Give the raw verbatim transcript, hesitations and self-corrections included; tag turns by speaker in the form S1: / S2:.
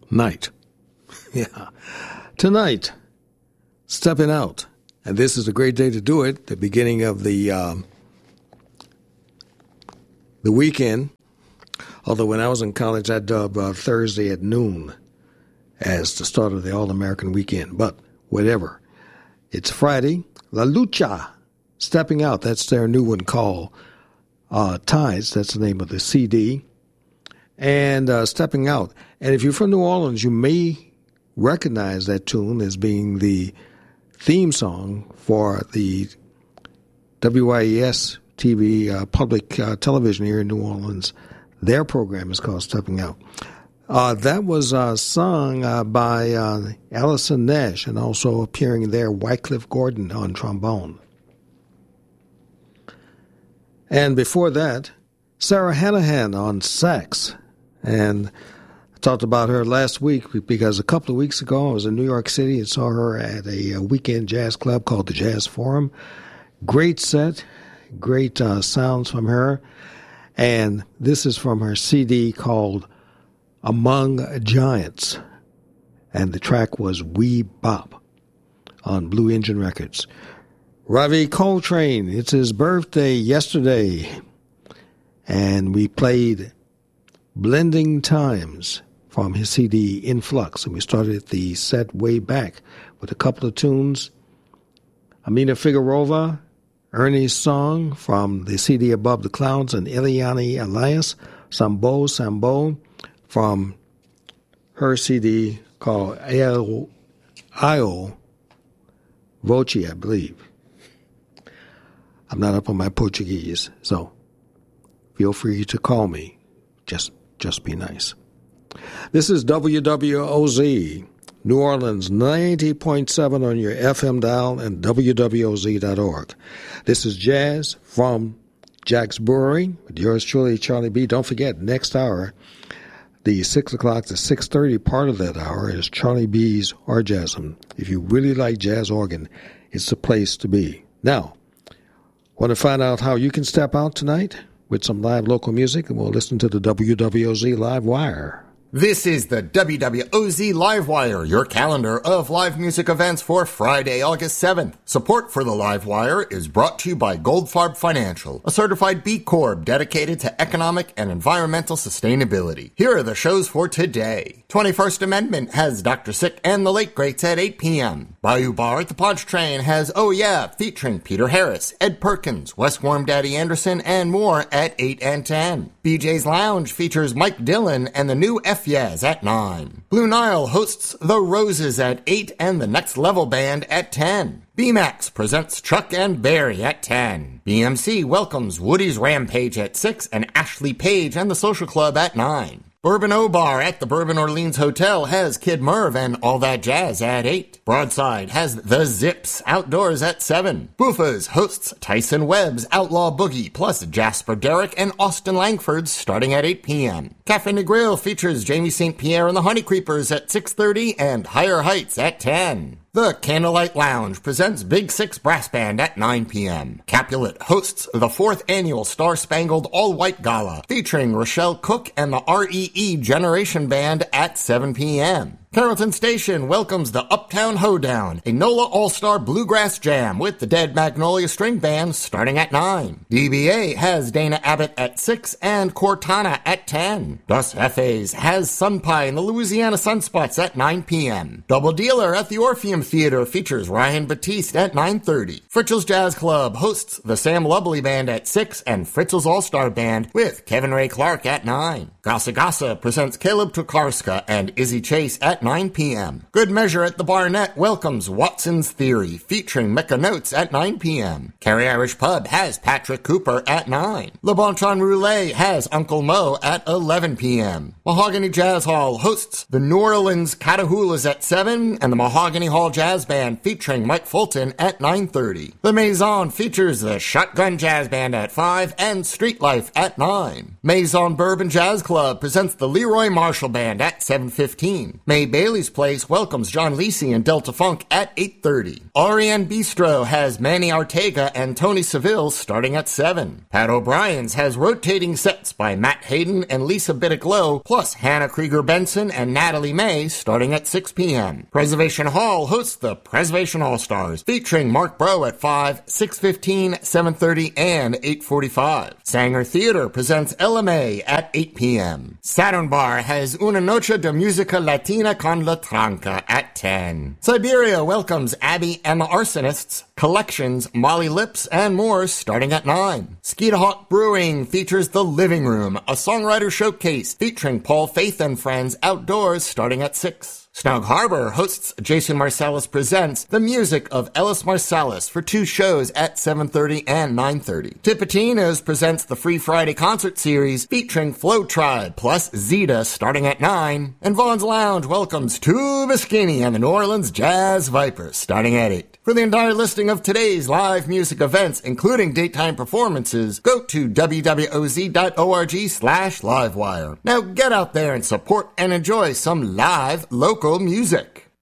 S1: night. Yeah. Tonight, stepping out. And this is a great day to do it, the beginning of the um, the weekend. Although when I was in college, I dubbed uh, Thursday at noon as the start of the All-American weekend. But whatever. It's Friday. La Lucha, stepping out. That's their new one called uh, Tides. That's the name of the C D. And uh, stepping out. And if you're from New Orleans, you may recognize that tune as being the theme song for the W I E S T V uh, public uh, television here in New Orleans. Their program is called Stepping Out. Uh, that was uh, sung uh, by uh, Allison Nash, and also appearing there, Wycliffe Gordon on trombone. And before that, Sarah Hanahan on sax. And I talked about her last week because a couple of weeks ago I was in New York City and saw her at a, a weekend jazz club called the Jazz Forum. Great set, great uh, sounds from her. And this is from her C D called Among Giants. And the track was Wee Bop on Blue Engine Records. Ravi Coltrane, it's his birthday yesterday. And we played Blending Times from his C D Influx. And we started the set way back with a couple of tunes. Amina Figueroa, Ernie's Song from the C D Above the Clouds, and Eliane Elias, Sambo Sambo from her C D called Io, Io Voce, I believe. I'm not up on my Portuguese, so feel free to call me. Just, just be nice. This is W W O Z, New Orleans, ninety point seven on your F M dial and W W O Z dot org. This is Jazz from Jack's Brewery with yours truly, Charlie B. Don't forget, next hour, the six o'clock to six thirty part of that hour is Charlie B's Orgasm. If you really like jazz organ, it's the place to be. Now, want to find out how you can step out tonight with some live local music, and we'll listen to the W W O Z Live Wire.
S2: This is the W W O Z Live Wire, your calendar of live music events for Friday, August seventh. Support for the Live Wire is brought to you by Goldfarb Financial, a certified B Corp dedicated to economic and environmental sustainability. Here are the shows for today. twenty-first Amendment has Doctor Sick and the Late Greats at eight p.m. Bayou Bar at the Podge Train has Oh Yeah, featuring Peter Harris, Ed Perkins, Wes Warm Daddy Anderson, and more at eight and ten. B J's Lounge features Mike Dillon and the new F Yaz at nine. Blue Nile hosts The Roses at eight and the Next Level Band at ten. B MAX presents Chuck and Berry at ten. B M C welcomes Woody's Rampage at six and Ashley Page and the Social Club at nine. Bourbon O Bar at the Bourbon Orleans Hotel has Kid Merv and All That Jazz at eight. Broadside has The Zips outdoors at seven. Buffa's hosts Tyson Webb's Outlaw Boogie plus Jasper Derrick and Austin Langford's starting at eight p.m. Cafe Negril features Jamie Saint Pierre and the Honey Creepers at six thirty and Higher Heights at ten. The Candlelight Lounge presents Big Six Brass Band at nine p.m. Capulet hosts the fourth annual Star Spangled All-White Gala featuring Rochelle Cook and the R E E Generation Band at seven p.m. Carrollton Station welcomes the Uptown Hoedown, a NOLA All-Star Bluegrass Jam with the Dead Magnolia String Band starting at nine. D B A has Dana Abbott at six and Cortana at ten. Dos Efes has Sun Pie and the Louisiana Sunspots at nine p.m. Double Dealer at the Orpheum Theater features Ryan Batiste at nine thirty. Fritzl's Jazz Club hosts the Sam Lubley Band at six and Fritzl's All-Star Band with Kevin Ray Clark at nine. Gasa Gasa presents Caleb Tokarska and Izzy Chase at nine p.m. Good Measure at the Barnett welcomes Watson's Theory featuring Mecca Notes at nine p.m. Carrie Irish Pub has Patrick Cooper at nine. Le Bon Ton Roulette has Uncle Mo at eleven p.m. Mahogany Jazz Hall hosts the New Orleans Catahoulas at seven and the Mahogany Hall Jazz Band featuring Mike Fulton at nine thirty. The Maison features the Shotgun Jazz Band at five and Street Life at nine. Maison Bourbon Jazz Club presents the Leroy Marshall Band at seven fifteen. May Bailey's Place welcomes John Lisi and Delta Funk at eight thirty. Ariane Bistro has Manny Ortega and Tony Seville starting at seven. Pat O'Brien's has rotating sets by Matt Hayden and Lisa Bittick-Lowe, plus Hannah Krieger-Benson and Natalie May starting at six p.m. Preservation Hall hosts the Preservation All-Stars, featuring Mark Bro at five, six fifteen, seven thirty, and eight forty-five. Sanger Theater presents L M A at eight p.m. Saturn Bar has Una Noche de Música Latina con La Tranca at ten. Siberia welcomes Abby and the Arsonists, Collections, Molly Lips, and more starting at nine. Skeeta Hawk Brewing features The Living Room, a songwriter showcase featuring Paul Faith and Friends outdoors starting at six. Snug Harbor hosts Jason Marsalis Presents the music of Ellis Marsalis for two shows at seven thirty and nine thirty. Tipitinos presents the Free Friday concert series featuring Flow Tribe plus Zeta starting at nine. And Vaughn's Lounge welcomes Tuba Skinny and the New Orleans Jazz Vipers starting at eight. For the entire listing of today's live music events, including daytime performances, go to w w o z dot org slash livewire. Now get out there and support and enjoy some live local music.